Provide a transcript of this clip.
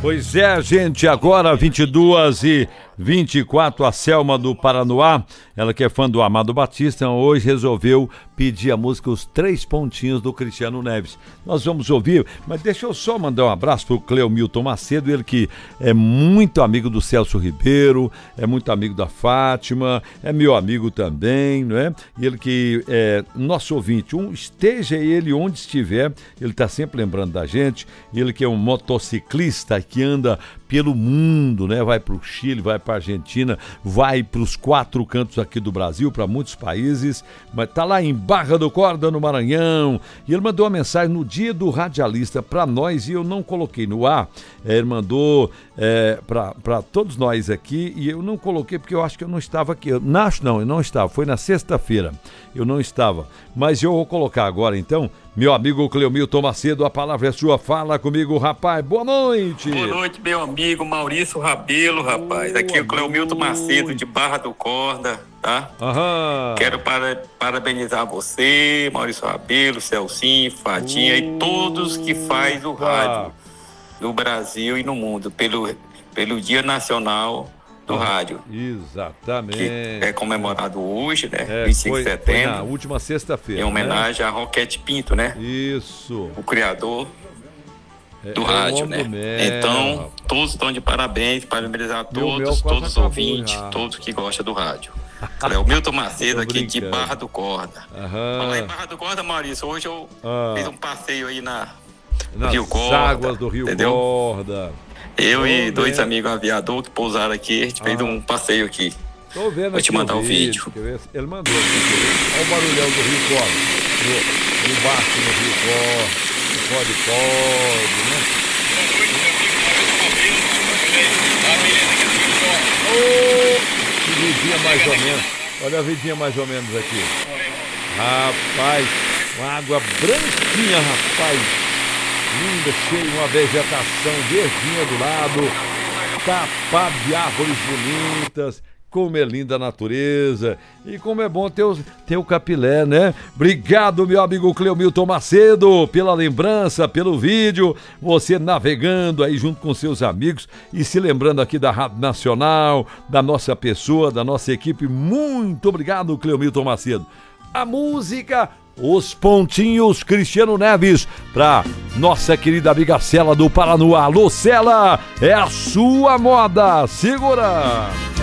Pois é, gente, agora 22h24, a Selma do Paranoá, ela que é fã do Amado Batista, hoje resolveu pedir a música Os Três Pontinhos do Cristiano Neves. Nós vamos ouvir, mas deixa eu só mandar um abraço pro Cleomilton Macedo, ele que é muito amigo do Celso Ribeiro, é muito amigo da Fátima, é meu amigo também, não é? E ele que é nosso ouvinte, esteja ele onde estiver, ele tá sempre lembrando da gente, ele que é um motociclista que anda pelo mundo, né? Vai para o Chile, vai para a Argentina, vai para os 4 cantos aqui do Brasil, para muitos países, mas tá lá em Barra do Corda, no Maranhão, e ele mandou uma mensagem no dia do radialista para nós, e eu não coloquei no ar, ele mandou para todos nós aqui, e eu não coloquei porque eu acho que eu não estava aqui, eu não estava, foi na sexta-feira, eu não estava, mas eu vou colocar agora então. Meu amigo Cleomilton Macedo, a palavra é sua, fala comigo, rapaz, boa noite. Boa noite, meu amigo Maurício Rabelo, rapaz, aqui é o Cleomilton Macedo de Barra do Corda, tá? Aham. Quero parabenizar você, Maurício Rabelo, Celcinho, Fatinha e todos que faz o rádio no Brasil e no mundo, pelo Dia Nacional do Rádio. Exatamente. Que é comemorado hoje, né? 25 de setembro. Foi na última sexta-feira. Em homenagem a Roquete Pinto, né? Isso. O criador do rádio, né? Então, todos estão de parabéns, parabenizar todos os ouvintes, todos que gostam do rádio. É o Milton Macedo aqui de Barra do Corda. Lá em Barra do Corda, Maurício, hoje eu fiz um passeio aí nas Rio Corda, águas do Rio Corda. Eu e dois amigos aviadores que pousaram aqui, a gente fez um passeio aqui. Tô vendo. Vou te mandar o vídeo. Ele mandou aqui. Olha o barulhão do Rio Corda. Do barco no Rio Corda. Corda, né? Que vidinha mais ou menos. Olha a vidinha mais ou menos aqui. Rapaz, uma água branquinha, rapaz. Linda, cheia, uma vegetação verdinha do lado, tapado de árvores bonitas, como é linda a natureza e como é bom ter o Capilé, né? Obrigado, meu amigo Cleomilton Macedo, pela lembrança, pelo vídeo, você navegando aí junto com seus amigos e se lembrando aqui da Rádio Nacional, da nossa pessoa, da nossa equipe. Muito obrigado, Cleomilton Macedo. A música Os Pontinhos, Cristiano Neves, pra nossa querida amiga Cela do Paranoá. Alô, Cela, é a sua moda, segura!